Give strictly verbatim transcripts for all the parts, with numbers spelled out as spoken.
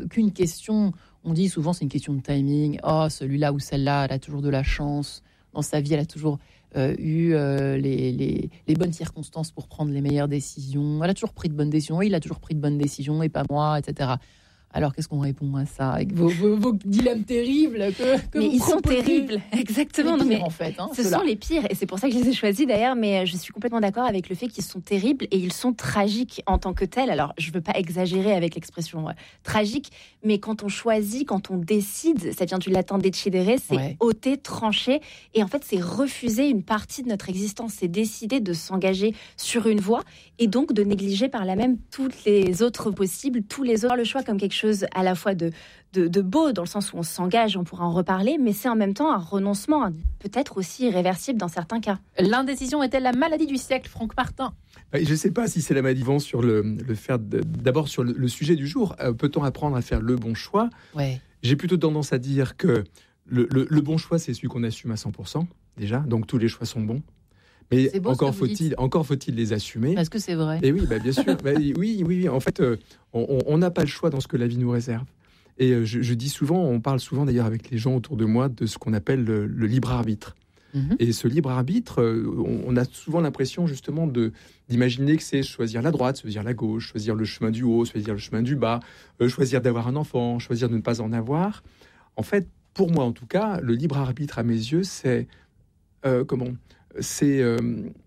qu'une question. On dit souvent c'est une question de timing. Oh, celui-là ou celle-là, elle a toujours de la chance. Dans sa vie, elle a toujours euh, eu euh, les, les, les bonnes circonstances pour prendre les meilleures décisions. Elle a toujours pris de bonnes décisions. Il a toujours pris de bonnes décisions et pas moi, et cetera. Alors, qu'est-ce qu'on répond à ça avec vos, vos, vos dilemmes terribles que, que Mais vous ils sont proposez. terribles, exactement. Les pires, Non, mais en fait, hein, ce ceux-là. sont les pires, et c'est pour ça que je les ai choisis d'ailleurs. Mais je suis complètement d'accord avec le fait qu'ils sont terribles et ils sont tragiques en tant que tels. Alors, je veux pas exagérer avec l'expression euh, tragique, mais quand on choisit, quand on décide, ça vient du latin decidere, c'est Ouais. ôter, trancher, et en fait, c'est refuser une partie de notre existence. C'est décider de s'engager sur une voie et donc de négliger par là même toutes les autres possibles, tous les autres. Le choix comme quelque chose à la fois de, de, de beau, dans le sens où on s'engage, on pourra en reparler, mais c'est en même temps un renoncement, un- peut-être aussi irréversible dans certains cas. L'indécision est-elle la maladie du siècle, Franck Martin? Bah, je ne sais pas si c'est la maladie sur le, le faire. de- D'abord sur le, le sujet du jour, euh, peut-on apprendre à faire le bon choix? Ouais. J'ai plutôt tendance à dire que le, le- le bon choix, c'est celui qu'on assume à cent pour cent déjà. Donc tous les choix sont bons. Mais C'est beau, ce encore que vous faut-il, encore faut-il les assumer. Est-ce que c'est vrai? Et oui, bah, bien sûr. Bah, oui, oui, oui. En fait, euh, on on n'a pas le choix dans ce que la vie nous réserve. Et euh, je, je dis souvent, on parle souvent d'ailleurs avec les gens autour de moi de ce qu'on appelle le, le libre arbitre. Mhm. Et ce libre arbitre, euh, on, on a souvent l'impression justement de d'imaginer que c'est choisir la droite, choisir la gauche, choisir le chemin du haut, choisir le chemin du bas, euh, choisir d'avoir un enfant, choisir de ne pas en avoir. En fait, pour moi en tout cas, le libre arbitre à mes yeux, c'est euh, comment C'est euh,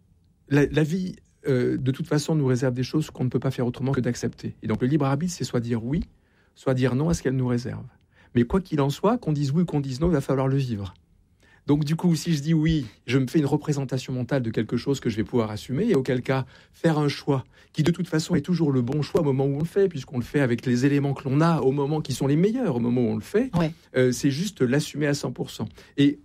la, la vie. euh, de toute façon, nous réserve des choses qu'on ne peut pas faire autrement que d'accepter. Et donc, le libre arbitre, c'est soit dire oui, soit dire non à ce qu'elle nous réserve. Mais quoi qu'il en soit, qu'on dise oui ou qu'on dise non, il va falloir le vivre. Donc, du coup, si je dis oui, je me fais une représentation mentale de quelque chose que je vais pouvoir assumer, et auquel cas, faire un choix qui, de toute façon, est toujours le bon choix au moment où on le fait, puisqu'on le fait avec les éléments que l'on a au moment qui sont les meilleurs au moment où on le fait, Ouais. euh, c'est juste l'assumer à cent pour cent. Et